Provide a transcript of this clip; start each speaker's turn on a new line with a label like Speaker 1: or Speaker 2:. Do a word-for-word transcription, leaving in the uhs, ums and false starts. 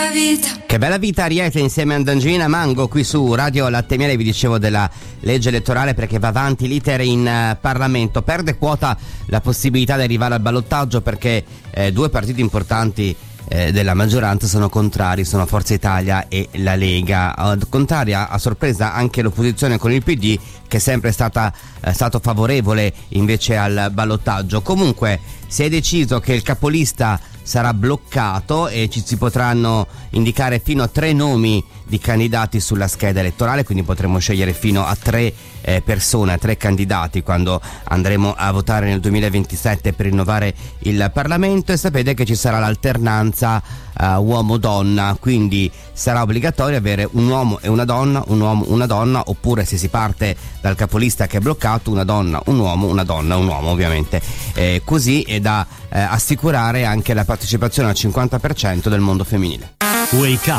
Speaker 1: bella vita.
Speaker 2: Che bella vita, Ariete insieme ad Angelina Mango qui su Radio Latte Miele. Vi dicevo della legge elettorale perché va avanti l'iter in uh, Parlamento. Perde quota la possibilità di arrivare al ballottaggio perché eh, due partiti importanti eh, della maggioranza sono contrari, sono Forza Italia e la Lega. Uh, contraria a sorpresa anche l'opposizione con il P D, che è sempre stata eh, stato favorevole invece al ballottaggio. Comunque si è deciso che il capolista sarà bloccato e ci si potranno indicare fino a tre nomi di candidati sulla scheda elettorale, quindi potremo scegliere fino a tre eh, persone, a tre candidati quando andremo a votare nel duemilaventisette per rinnovare il Parlamento. E sapete che ci sarà l'alternanza uh, uomo-donna, quindi sarà obbligatorio avere un uomo e una donna, un uomo, una donna, oppure se si parte dal capolista che è bloccato, una donna, un uomo, una donna, un uomo ovviamente. Eh, così è da eh, assicurare anche la partecipazione al cinquanta per cento del mondo femminile.
Speaker 3: Wake up.